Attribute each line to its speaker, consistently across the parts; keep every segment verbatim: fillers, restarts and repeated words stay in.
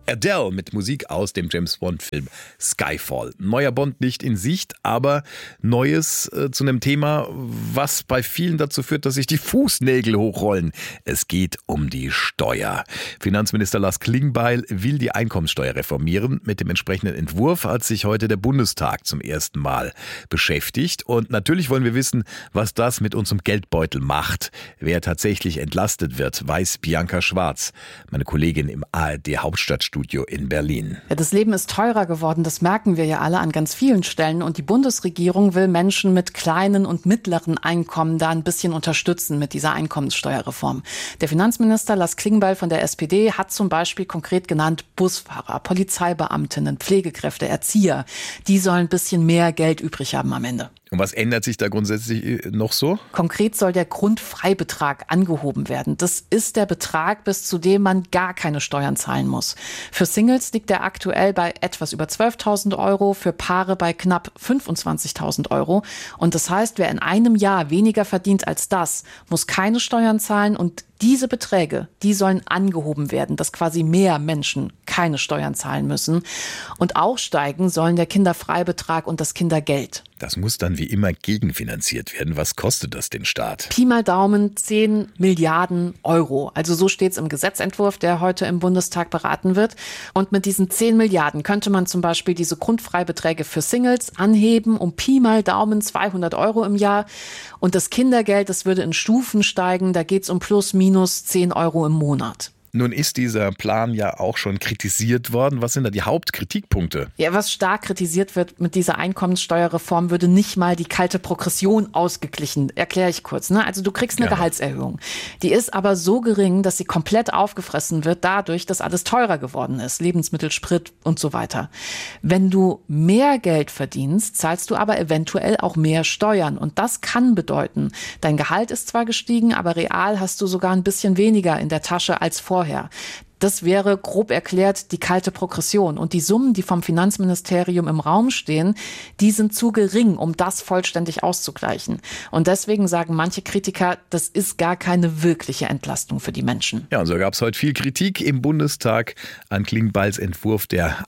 Speaker 1: Adele mit Musik aus dem James-Bond-Film Skyfall. Neuer Bond nicht in Sicht, aber Neues äh, zu einem Thema, was bei vielen dazu führt, dass sich die Fußnägel hochrollen. Es geht um die Steuer. Finanzminister Lars Klingbeil will die Einkommenssteuer reformieren. Mit dem entsprechenden Entwurf hat sich heute der Bundestag zum ersten Mal beschäftigt. Und natürlich wollen wir wissen, was das mit unserem Geldbeutel macht. Wer tatsächlich entlastet wird, weiß Bianca Schwarz, meine Kollegin im A R D-Hauptstadtstudio in Berlin.
Speaker 2: Ja, das Leben ist teurer geworden, das merken wir ja alle an ganz vielen Stellen. Und die Bundesregierung will Menschen mit kleinen und mittleren Einkommen da ein bisschen unterstützen mit dieser Einkommenssteuerreform. Der Finanzminister Lars Klingbeil von der S P D hat zum Beispiel konkret genannt Busfahrer, Polizeibeamtinnen, Pflegekräfte, Erzieher. Die sollen ein bisschen mehr Geld übrig haben am Ende.
Speaker 1: Und was ändert sich da grundsätzlich noch so?
Speaker 2: Konkret soll der Grundfreibetrag angehoben werden. Das ist der Betrag, bis zu dem man gar keine Steuern zahlen muss. Für Singles liegt er aktuell bei etwas über zwölftausend Euro, für Paare bei knapp fünfundzwanzigtausend Euro. Und das heißt, wer in einem Jahr weniger verdient als das, muss keine Steuern zahlen und diese Beträge, die sollen angehoben werden, dass quasi mehr Menschen keine Steuern zahlen müssen. Und auch steigen sollen der Kinderfreibetrag und das Kindergeld.
Speaker 1: Das muss dann wie immer gegenfinanziert werden. Was kostet das den Staat?
Speaker 2: Pi mal Daumen zehn Milliarden Euro. Also so steht es im Gesetzentwurf, der heute im Bundestag beraten wird. Und mit diesen zehn Milliarden könnte man zum Beispiel diese Grundfreibeträge für Singles anheben um Pi mal Daumen zweihundert Euro im Jahr. Und das Kindergeld, das würde in Stufen steigen. Da geht es um plus minus zehn Euro im Monat.
Speaker 1: Nun ist dieser Plan ja auch schon kritisiert worden. Was sind da die Hauptkritikpunkte?
Speaker 2: Ja, was stark kritisiert wird mit dieser Einkommenssteuerreform, würde nicht mal die kalte Progression ausgeglichen. Erkläre ich kurz. Ne? Also du kriegst eine ja. Gehaltserhöhung. Die ist aber so gering, dass sie komplett aufgefressen wird dadurch, dass alles teurer geworden ist. Lebensmittel, Sprit und so weiter. Wenn du mehr Geld verdienst, zahlst du aber eventuell auch mehr Steuern. Und das kann bedeuten, dein Gehalt ist zwar gestiegen, aber real hast du sogar ein bisschen weniger in der Tasche als vorher. Das wäre grob erklärt die kalte Progression. Und die Summen, die vom Finanzministerium im Raum stehen, die sind zu gering, um das vollständig auszugleichen. Und deswegen sagen manche Kritiker, das ist gar keine wirkliche Entlastung für die Menschen.
Speaker 1: Ja, und so gab es heute viel Kritik im Bundestag an Klingbeils Entwurf der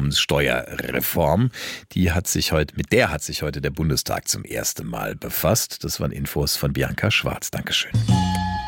Speaker 1: Einkommenssteuerreform. Die hat sich heute, mit der hat sich heute der Bundestag zum ersten Mal befasst. Das waren Infos von Bianca Schwarz. Dankeschön.